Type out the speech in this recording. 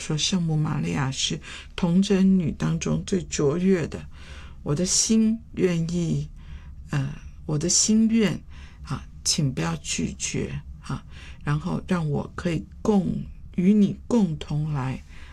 说圣母玛利亚是童贞女当中最卓越的，我的心愿意我的心愿请不要拒绝然后让我可以与你共同来